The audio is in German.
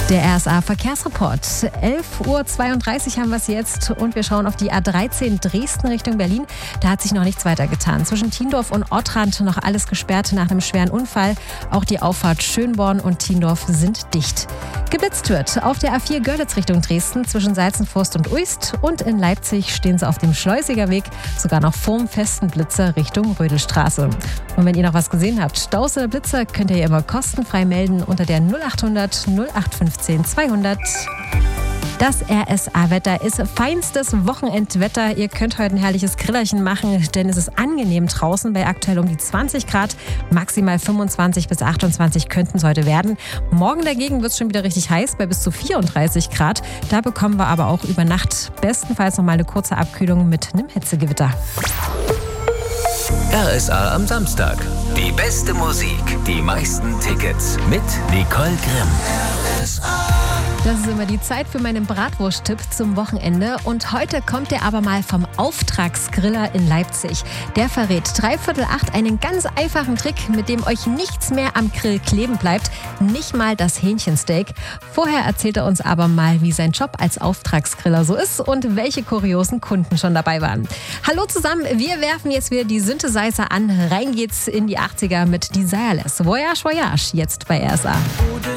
Der RSA Verkehrsreport. 11:32 Uhr haben wir es jetzt und wir schauen auf die A13 Dresden Richtung Berlin. Da hat sich noch nichts weiter getan. Zwischen Tiendorf und Ottrand noch alles gesperrt nach einem schweren Unfall. Auch die Auffahrt Schönborn und Tiendorf sind dicht. Geblitzt wird auf der A4 Görlitz Richtung Dresden zwischen Salzenforst und Uist. Und in Leipzig stehen sie auf dem Schleusiger Weg, sogar noch vorm festen Blitzer Richtung Rödelstraße. Und wenn ihr noch was gesehen habt, Staus oder Blitzer, könnt ihr immer kostenfrei melden unter der 0800 0815 200. Das RSA-Wetter ist feinstes Wochenendwetter. Ihr könnt heute ein herrliches Grillerchen machen, denn es ist angenehm draußen bei aktuell um die 20 Grad. Maximal 25 bis 28 könnten es heute werden. Morgen dagegen wird es schon wieder richtig heiß bei bis zu 34 Grad. Da bekommen wir aber auch über Nacht bestenfalls noch mal eine kurze Abkühlung mit einem Hitzegewitter. RSA am Samstag. Die beste Musik, die meisten Tickets mit Nicole Grimm. Das ist immer die Zeit für meinen Bratwurst-Tipp zum Wochenende. Und heute kommt der aber mal vom Auftragsgriller in Leipzig. Der verrät 7:45 einen ganz einfachen Trick, mit dem euch nichts mehr am Grill kleben bleibt. Nicht mal das Hähnchensteak. Vorher erzählt er uns aber mal, wie sein Job als Auftragsgriller so ist und welche kuriosen Kunden schon dabei waren. Hallo zusammen, wir werfen jetzt wieder die Synthesizer an. Rein geht's in die 80er mit Desireless. Voyage, Voyage, jetzt bei RSA.